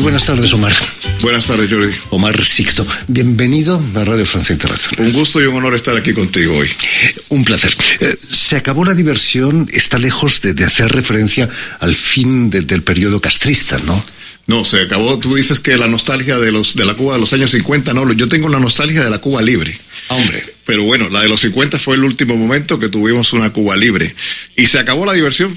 buenas tardes, Omar. Buenas tardes, Jordi. Omar Sixto, bienvenido a Radio Francia Internacional. Un gusto y un honor estar aquí contigo hoy. Un placer. Se acabó la diversión, está lejos de hacer referencia al fin del periodo castrista, ¿no? No, se acabó. Tú dices que la nostalgia de la Cuba de los años 50, no, yo tengo la nostalgia de la Cuba libre. Hombre. Pero bueno, la de los 50 fue el último momento que tuvimos una Cuba libre. Y se acabó la diversión,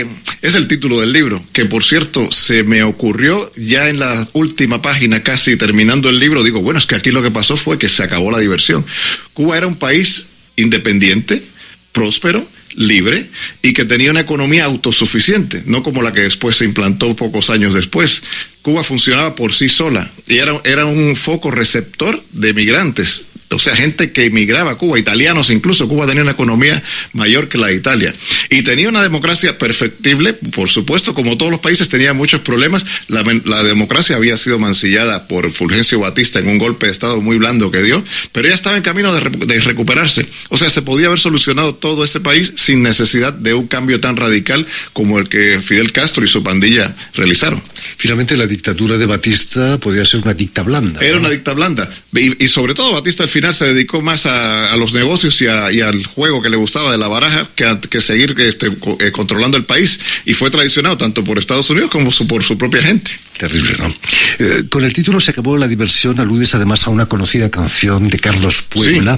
es el título del libro, que por cierto se me ocurrió ya en la última página, casi terminando el libro, digo, bueno, es que aquí lo que pasó fue que se acabó la diversión. Cuba era un país independiente, próspero, libre y que tenía una economía autosuficiente, no como la que después se implantó pocos años después. Cuba funcionaba por sí sola y era un foco receptor de migrantes. O sea, gente que emigraba a Cuba, italianos incluso. Cuba tenía una economía mayor que la de Italia. Y tenía una democracia perfectible, por supuesto, como todos los países tenía muchos problemas. La democracia había sido mancillada por Fulgencio Batista en un golpe de Estado muy blando que dio, pero ya estaba en camino de recuperarse. O sea, se podía haber solucionado todo ese país sin necesidad de un cambio tan radical como el que Fidel Castro y su pandilla realizaron. Finalmente, la dictadura de Batista podía ser una dicta blanda. Era una dicta blanda. Y sobre todo Batista al final se dedicó más a los negocios y al juego que le gustaba de la baraja que seguir controlando el país, y fue traicionado tanto por Estados Unidos como por su propia gente. Terrible, ¿no? Con el título Se acabó la diversión, aludes además a una conocida canción de Carlos Puebla,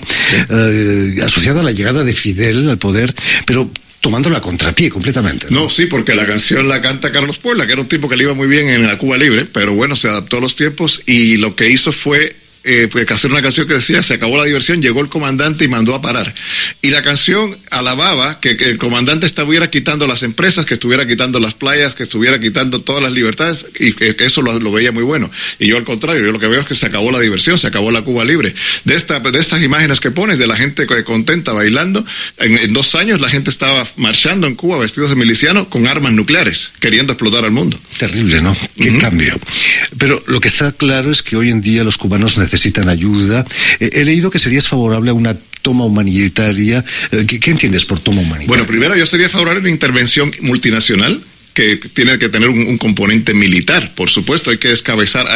sí, asociada a la llegada de Fidel al poder, pero tomando la contrapié completamente, ¿no? No, sí, porque la canción la canta Carlos Puebla, que era un tipo que le iba muy bien en la Cuba libre, pero bueno, se adaptó a los tiempos y lo que hizo fue hacer una canción que decía: se acabó la diversión, llegó el comandante y mandó a parar. Y la canción alababa que el comandante estuviera quitando las empresas, que estuviera quitando las playas, que estuviera quitando todas las libertades, y que eso lo veía muy bueno. Y yo al contrario, yo lo que veo es que se acabó la diversión, se acabó la Cuba libre. De estas imágenes que pones de la gente contenta bailando, en 2 años la gente estaba marchando en Cuba vestidos de milicianos con armas nucleares, queriendo explotar al mundo. Terrible, ¿no? Qué cambio. Pero lo que está claro es que hoy en día los cubanos necesitan ayuda. He leído que serías favorable a una toma humanitaria. ¿Qué entiendes por toma humanitaria? Bueno, primero yo sería favorable a una intervención multinacional que tiene que tener un componente militar. Por supuesto, hay que descabezar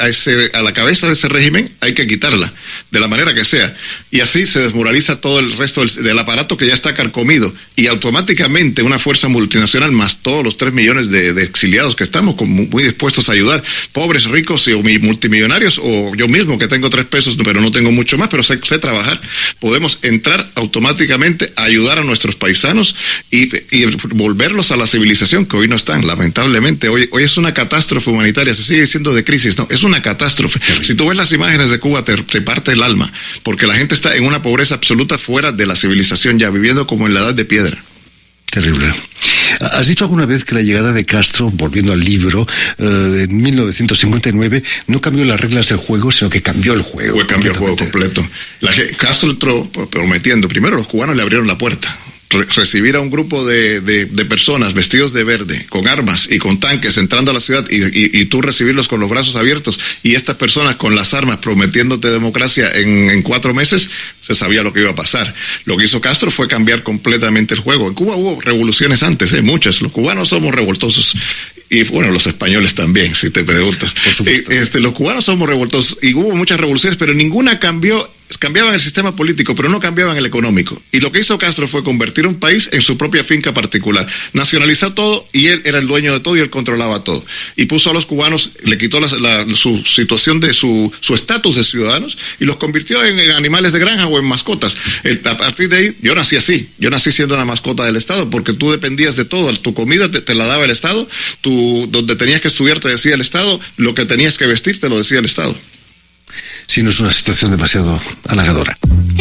a la cabeza de ese régimen, hay que quitarla, de la manera que sea. Y así se desmoraliza todo el resto del aparato que ya está carcomido. Y automáticamente una fuerza multinacional, más todos los 3 millones de exiliados que estamos, muy dispuestos a ayudar, pobres, ricos o multimillonarios, o yo mismo que tengo 3 pesos, pero no tengo mucho más, pero sé trabajar, podemos entrar automáticamente a ayudar a nuestros paisanos y volverlos a la civilización que hoy no están, lamentablemente. Hoy es una catástrofe humanitaria, se sigue diciendo de crisis, no, es una catástrofe. Si tú ves las imágenes de Cuba te parte el alma, porque la gente está en una pobreza absoluta, fuera de la civilización, ya viviendo como en la edad de piedra. Terrible. ¿Has dicho alguna vez que la llegada de Castro, volviendo al libro, en 1959, no cambió las reglas del juego, sino que cambió el juego? Cambió el juego completo. Castro entró prometiendo, primero los cubanos le abrieron la puerta. Recibir a un grupo de personas vestidos de verde, con armas y con tanques entrando a la ciudad, y tú recibirlos con los brazos abiertos, y estas personas con las armas prometiéndote democracia en 4 meses, se sabía lo que iba a pasar. Lo que hizo Castro fue cambiar completamente el juego. En Cuba hubo revoluciones antes, muchas. Los cubanos somos revoltosos. Y bueno, los españoles también, si te preguntas. Por supuesto. Los cubanos somos revoltosos y hubo muchas revoluciones, pero ninguna cambiaban el sistema político, pero no cambiaban el económico. Y lo que hizo Castro fue convertir un país en su propia finca particular. Nacionalizó todo y él era el dueño de todo y él controlaba todo. Y puso a los cubanos, le quitó su situación de su estatus de ciudadanos y los convirtió en animales de granja o en mascotas. A partir de ahí, yo nací así. Yo nací siendo una mascota del Estado, porque tú dependías de todo. Tu comida te la daba el Estado, donde tenías que estudiar te decía el Estado, lo que tenías que vestir te lo decía el Estado. Sí, no es una situación demasiado halagadora.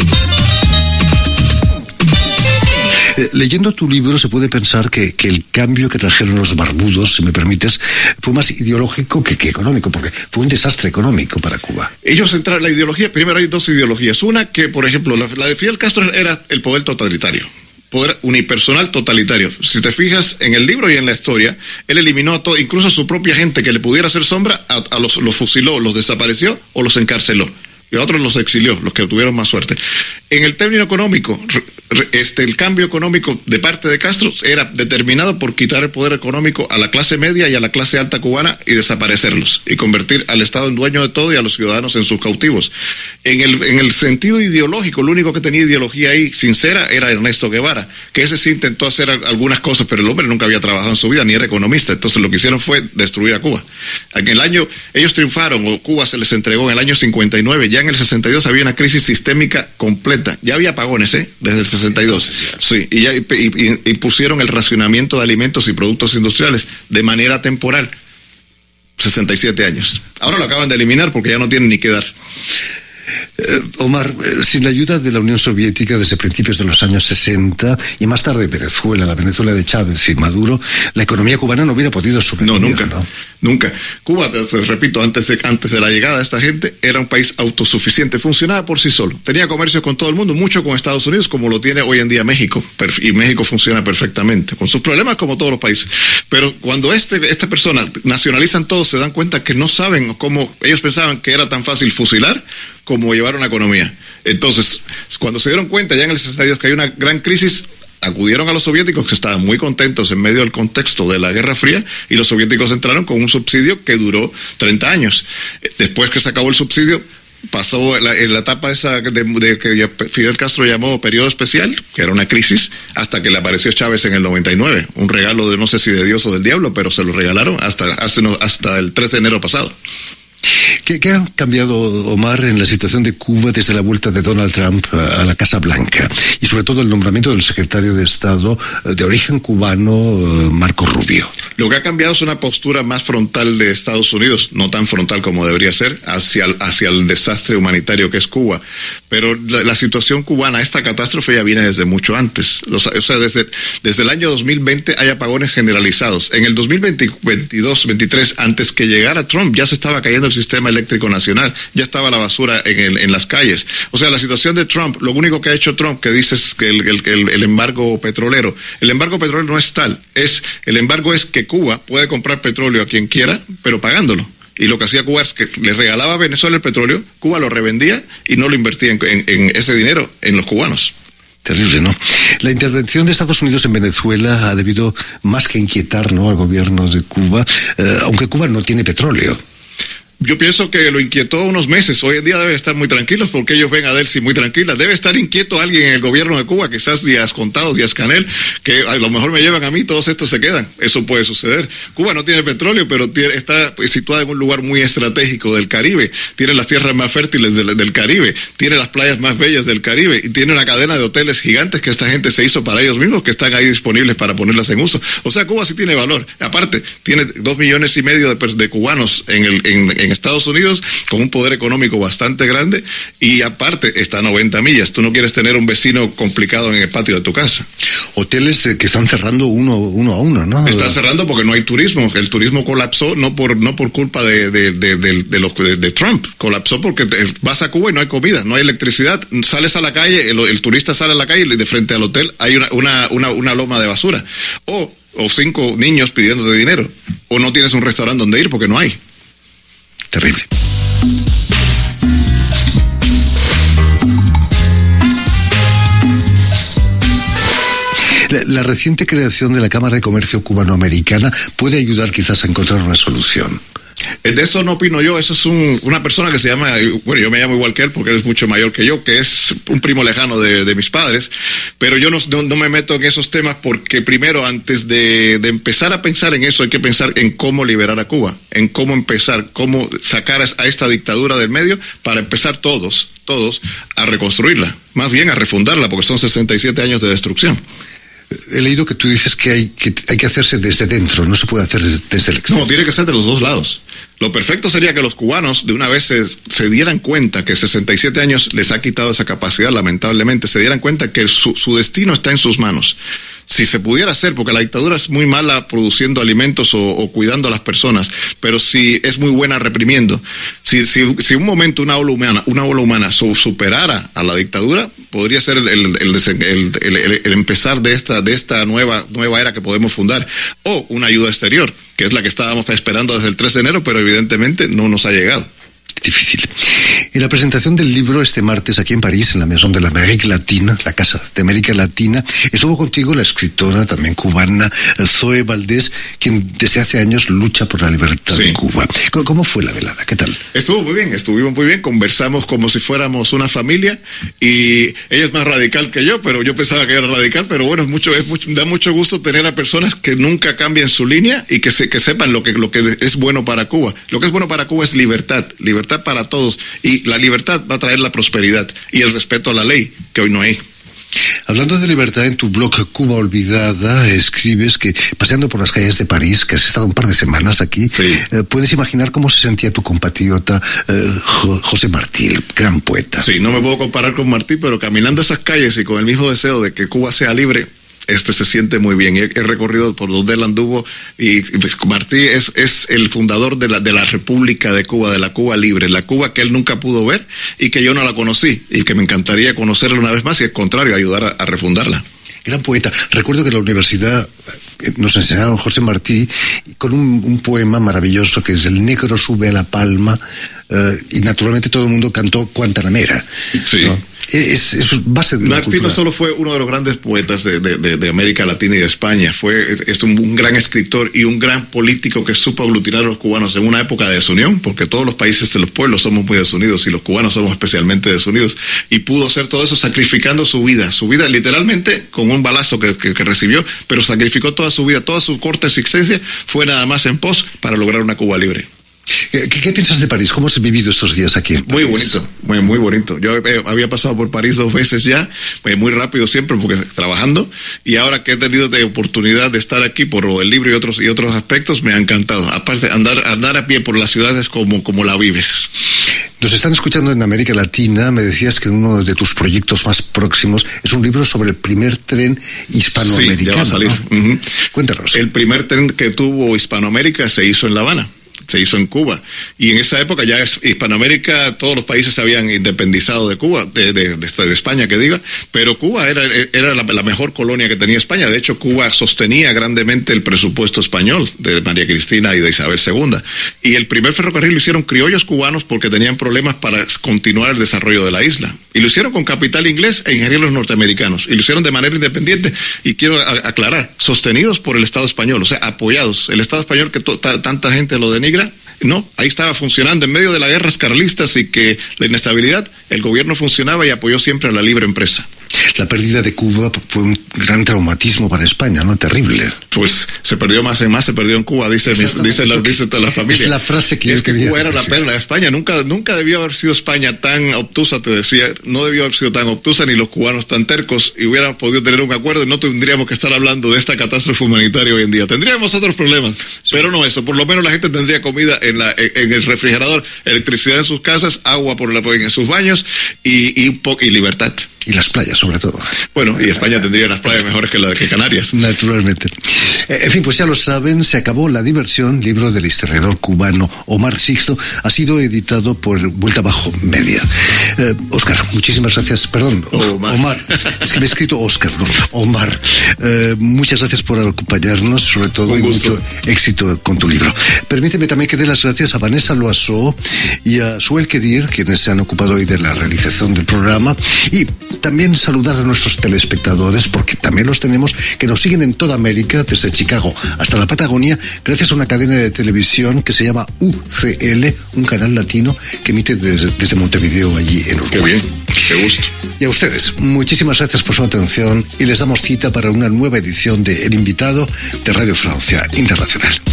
Leyendo tu libro se puede pensar que el cambio que trajeron los barbudos, si me permites, fue más ideológico que económico, porque fue un desastre económico para Cuba. Ellos entraron, la ideología, primero hay 2 ideologías. Una que, por ejemplo, la de Fidel Castro era el poder totalitario. Poder unipersonal totalitario. Si te fijas en el libro y en la historia, él eliminó a todo, incluso a su propia gente que le pudiera hacer sombra, los fusiló, los desapareció o los encarceló. y a otros los exilió, los que tuvieron más suerte. En el término económico, el cambio económico de parte de Castro era determinado por quitar el poder económico a la clase media y a la clase alta cubana y desaparecerlos, y convertir al Estado en dueño de todo y a los ciudadanos en sus cautivos. En el sentido ideológico, el único que tenía ideología ahí sincera era Ernesto Guevara, que ese sí intentó hacer algunas cosas, pero el hombre nunca había trabajado en su vida, ni era economista. Entonces lo que hicieron fue destruir a Cuba. En el año, ellos triunfaron, o Cuba se les entregó en el año 59, ya en el 62 había una crisis sistémica completa. Ya había apagones, desde el 62. Sí, y ya impusieron el racionamiento de alimentos y productos industriales de manera temporal. 67 años. Ahora lo acaban de eliminar porque ya no tienen ni qué dar. Omar, sin la ayuda de la Unión Soviética desde principios de los años 60 y más tarde Venezuela, la Venezuela de Chávez y Maduro, la economía cubana no hubiera podido sobrevivir. No, nunca. Cuba, te repito, antes de la llegada de esta gente, era un país autosuficiente, funcionaba por sí solo, tenía comercio con todo el mundo, mucho con Estados Unidos, como lo tiene hoy en día México, y México funciona perfectamente, con sus problemas como todos los países. Pero cuando esta persona nacionalizan todo, se dan cuenta que no saben cómo, ellos pensaban que era tan fácil fusilar como llevar una economía. Entonces, cuando se dieron cuenta ya en el 62 que hay una gran crisis, acudieron a los soviéticos, que estaban muy contentos en medio del contexto de la Guerra Fría, y los soviéticos entraron con un subsidio que duró 30 años. Después que se acabó el subsidio, pasó en la etapa esa de que Fidel Castro llamó periodo especial, que era una crisis, hasta que le apareció Chávez en el 99. Un regalo de no sé si de Dios o del diablo, pero se lo regalaron hasta el 3 de enero pasado. ¿Qué ha cambiado, Omar, en la situación de Cuba desde la vuelta de Donald Trump a la Casa Blanca? Y sobre todo el nombramiento del secretario de Estado de origen cubano, Marco Rubio. Lo que ha cambiado es una postura más frontal de Estados Unidos, no tan frontal como debería ser, hacia el desastre humanitario que es Cuba. Pero la situación cubana, esta catástrofe ya viene desde mucho antes. O sea, desde el año 2020 hay apagones generalizados. En el 2022-23, antes que llegara Trump, ya se estaba cayendo el sistema eléctrico nacional, ya estaba la basura en las calles. O sea, la situación de Trump, lo único que ha hecho Trump, que dices que el embargo petrolero no es tal. El embargo es que Cuba puede comprar petróleo a quien quiera, pero pagándolo. Y lo que hacía Cuba es que le regalaba a Venezuela el petróleo, Cuba lo revendía y no lo invertía en ese dinero en los cubanos. Terrible, ¿no? La intervención de Estados Unidos en Venezuela ha debido más que inquietar, ¿no?, al gobierno de Cuba, aunque Cuba no tiene petróleo. Yo pienso que lo inquietó unos meses. Hoy en día deben estar muy tranquilos porque ellos ven a Delcy muy tranquila. Debe estar inquieto alguien en el gobierno de Cuba, quizás Díaz Contados, Díaz Canel, que a lo mejor me llevan a mí, todos estos se quedan. Eso puede suceder. Cuba no tiene petróleo, pero está situada en un lugar muy estratégico del Caribe. Tiene las tierras más fértiles del Caribe. Tiene las playas más bellas del Caribe. Y tiene una cadena de hoteles gigantes que esta gente se hizo para ellos mismos, que están ahí disponibles para ponerlas en uso. O sea, Cuba sí tiene valor. Aparte, tiene 2,5 millones de cubanos en Estados Unidos, con un poder económico bastante grande, y aparte está a 90 millas. Tú no quieres tener un vecino complicado en el patio de tu casa. Hoteles que están cerrando uno a uno, ¿no? Están cerrando porque no hay turismo. El turismo colapsó no por culpa de Trump. Colapsó porque vas a Cuba y no hay comida, no hay electricidad. Sales a la calle, el turista sale a la calle y de frente al hotel hay una loma de basura. O 5 niños pidiéndote dinero. O no tienes un restaurante donde ir porque no hay. Terrible. La reciente creación de la Cámara de Comercio Cubanoamericana puede ayudar quizás a encontrar una solución. De eso no opino yo. Eso es una persona que se llama, bueno, yo me llamo igual que él porque él es mucho mayor que yo, que es un primo lejano de mis padres, pero yo no me meto en esos temas porque primero, antes de empezar a pensar en eso, hay que pensar en cómo liberar a Cuba, en cómo sacar a esta dictadura del medio para empezar todos a reconstruirla, más bien a refundarla, porque son 67 años de destrucción. He leído que tú dices que hay que hacerse desde dentro, no se puede hacer desde el exterior. No, tiene que ser de los dos lados. Lo perfecto sería que los cubanos de una vez se dieran cuenta que 67 años les ha quitado esa capacidad, lamentablemente, se dieran cuenta que su destino está en sus manos. Si se pudiera hacer, porque la dictadura es muy mala produciendo alimentos o cuidando a las personas, pero sí es muy buena reprimiendo. Si un momento una ola humana superara a la dictadura, podría ser el empezar de esta nueva era que podemos fundar, o una ayuda exterior, que es la que estábamos esperando desde el 3 de enero, pero evidentemente no nos ha llegado. Difícil. En la presentación del libro este martes aquí en París, en la Maison de la América Latina, la Casa de América Latina, estuvo contigo la escritora también cubana Zoe Valdés, quien desde hace años lucha por la libertad de Cuba. ¿Cómo fue la velada? ¿Qué tal? Estuvo muy bien, estuvimos muy bien, conversamos como si fuéramos una familia y ella es más radical que yo, pero yo pensaba que era radical, pero bueno, da mucho gusto tener a personas que nunca cambian su línea y que sepan lo que es bueno para Cuba. Lo que es bueno para Cuba es libertad para todos, y la libertad va a traer la prosperidad y el respeto a la ley, que hoy no hay. Hablando de libertad, en tu blog Cuba Olvidada escribes que paseando por las calles de París, que has estado un par de semanas aquí, puedes imaginar cómo se sentía tu compatriota José Martí, el gran poeta. Sí, no me puedo comparar con Martí, pero caminando esas calles y con el mismo deseo de que Cuba sea libre, se siente muy bien. He recorrido por donde él anduvo, y Martí es el fundador de la República de Cuba, de la Cuba libre, la Cuba que él nunca pudo ver y que yo no la conocí y que me encantaría conocerla una vez más y al contrario, ayudar a refundarla. Gran poeta. Recuerdo que en la universidad nos enseñaron José Martí con un poema maravilloso que es El negro sube a la palma, y naturalmente todo el mundo cantó Guantanamera. Sí. ¿No? Es base de Martí no solo fue uno de los grandes poetas de América Latina y de España, fue un gran escritor y un gran político que supo aglutinar a los cubanos en una época de desunión, porque todos los países de los pueblos somos muy desunidos y los cubanos somos especialmente desunidos, y pudo hacer todo eso sacrificando su vida literalmente con un balazo que recibió, pero sacrificó toda su vida, toda su corta existencia fue nada más en pos para lograr una Cuba libre. ¿Qué piensas de París? ¿Cómo has vivido estos días aquí en París? Muy bonito, muy bonito. Yo había pasado por París 2 veces ya, muy rápido siempre porque trabajando, y ahora que he tenido la oportunidad de estar aquí por el libro y otros aspectos, me ha encantado. Aparte, andar a pie por las ciudades como la vives. Nos están escuchando en América Latina. Me decías que uno de tus proyectos más próximos es un libro sobre el primer tren hispanoamericano. Sí, ya va a salir. ¿No? Cuéntanos. El primer tren que tuvo Hispanoamérica se hizo en La Habana. Se hizo en Cuba, y en esa época ya Hispanoamérica, todos los países se habían independizado de Cuba, de España que diga, pero Cuba era la mejor colonia que tenía España. De hecho, Cuba sostenía grandemente el presupuesto español de María Cristina y de Isabel II, y el primer ferrocarril lo hicieron criollos cubanos porque tenían problemas para continuar el desarrollo de la isla, y lo hicieron con capital inglés e ingenieros norteamericanos, y lo hicieron de manera independiente, y quiero aclarar, sostenidos por el Estado español, o sea, apoyados. El Estado español que tanta gente lo denigra, no, ahí estaba funcionando en medio de las guerras carlistas y que la inestabilidad, el gobierno funcionaba y apoyó siempre a la libre empresa. La pérdida de Cuba fue un gran traumatismo para España, ¿no? Terrible. Pues se perdió más se perdió en Cuba, dice toda la familia. Es la frase que yo quería. Cuba era la perla de España, nunca debió haber sido España tan obtusa, te decía, no debió haber sido tan obtusa ni los cubanos tan tercos, y hubieran podido tener un acuerdo y no tendríamos que estar hablando de esta catástrofe humanitaria hoy en día. Tendríamos otros problemas, pero no eso, por lo menos la gente tendría comida en el refrigerador, electricidad en sus casas, agua en sus baños y libertad. Y las playas, sobre todo. Bueno, y España tendría unas playas mejores que las de Canarias. Naturalmente. En fin, pues ya lo saben, se acabó La diversión, libro del historiador cubano Omar Sixto, ha sido editado por Vuelta Abajo Media. Óscar, muchísimas gracias. Perdón, Omar. Es que me he escrito Óscar, ¿no? Omar. Muchas gracias por acompañarnos, sobre todo, y mucho éxito con tu libro. Permíteme también que dé las gracias a Vanessa Loiseau y a Suel Kedir, quienes se han ocupado hoy de la realización del programa, y también saludar a nuestros telespectadores, porque también los tenemos, que nos siguen en toda América, desde Chicago hasta la Patagonia, gracias a una cadena de televisión que se llama UCL, un canal latino que emite desde Montevideo, allí en Uruguay. Qué bien, qué gusto. Y a ustedes, muchísimas gracias por su atención, y les damos cita para una nueva edición de El Invitado de Radio Francia Internacional.